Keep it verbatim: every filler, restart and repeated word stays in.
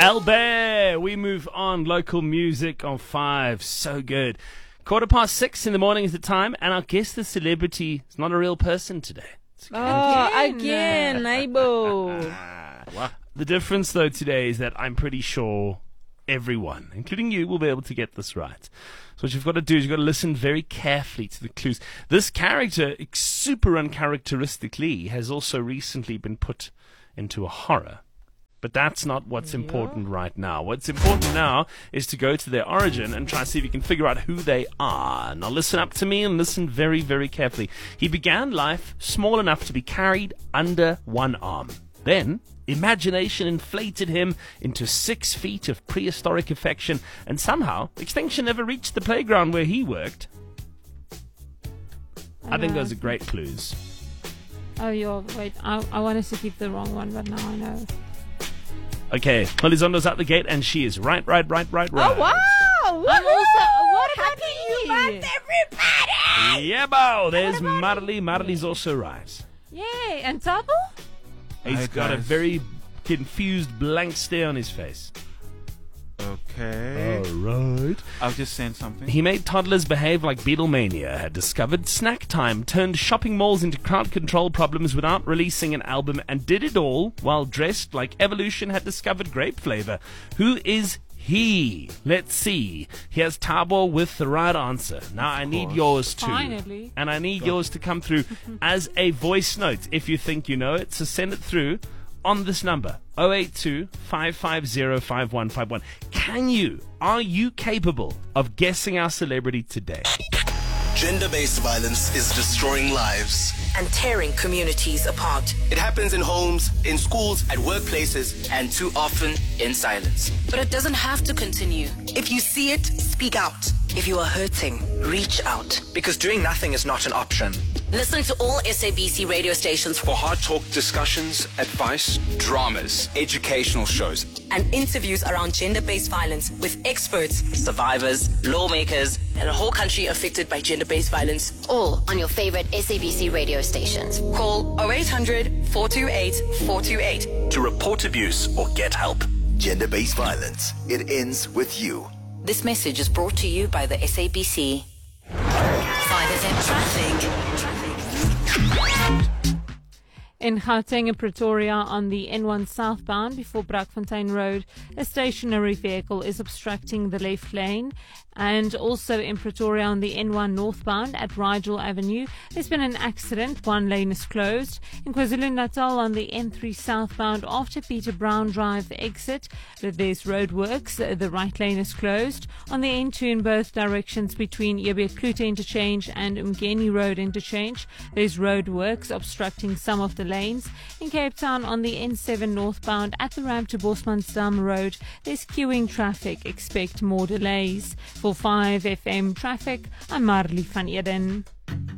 Albert, we move on. Local music on five. So good. Quarter past six in the morning is the time, and our guest, the celebrity, is not a real person today. Oh, again, Aibo. The difference, though, today is that I'm pretty sure everyone, including you, will be able to get this right. So what you've got to do is you've got to listen very carefully to the clues. This character, super uncharacteristically, has also recently been put into a horror. But that's not what's yeah. important right now. What's important now is to go to their origin and try and see if you can figure out who they are. Now listen up to me and listen very, very carefully. He began life small enough to be carried under one arm. Then, imagination inflated him into six feet of prehistoric affection, and somehow, extinction never reached the playground where he worked. I, I think those are great clues. Oh, you're... Wait, I, I wanted to keep the wrong one, but now I know. Okay, Melizondo's out the gate, and she is right, right, right, right, right. Oh, wow! I'm also... What about Happy New Month, everybody! Yeah, bo! There's Marley. Marley's also right. Yay! And Tabo? He's Hi, got a guys. very confused, blank stare on his face. Okay. All right. I'll just send something. He made toddlers behave like Beatlemania had discovered. Snack Time turned shopping malls into crowd control problems without releasing an album, and did it all while dressed like Evolution had discovered grape flavor. Who is he? Let's see. He has Tabo with the right answer. Now I need course. yours too. Finally. And I need yours to come through as a voice note if you think you know it. So send it through on this number, zero eight two, five five zero, five one five one. Can you, are you capable of guessing our celebrity today? Gender-based violence is destroying lives and tearing communities apart. It happens in homes, in schools, at workplaces, and too often in silence. But it doesn't have to continue. If you see it, speak out. If you are hurting, reach out. Because doing nothing is not an option. Listen to all S A B C radio stations For hard talk discussions, advice, dramas, educational shows. and interviews around gender-based violence with experts, survivors, lawmakers, and a whole country affected by gender-based violence. All on your favorite S A B C radio stations. Call oh eight hundred, four two eight, four two eight. To report abuse or get help. Gender-based violence. It ends with you. This message is brought to you by the S A B C. five F M Traffic. In Gauteng and Pretoria on the N one southbound before Brakfontein Road, a stationary vehicle is obstructing the left lane. And also in Pretoria on the N one northbound at Rigel Avenue, there's been an accident. One lane is closed. In KwaZulu-Natal on the N three southbound after Peter Brown Drive exit, there's roadworks. The right lane is closed. On the N two in both directions between Yebiet Klute Interchange and Umgeni Road Interchange, there's roadworks obstructing some of the lanes. In Cape Town on the N seven northbound at the ramp to Bosmansdam Road, there's queuing traffic. Expect more delays. For five F M Traffic, I'm Marley van Eden.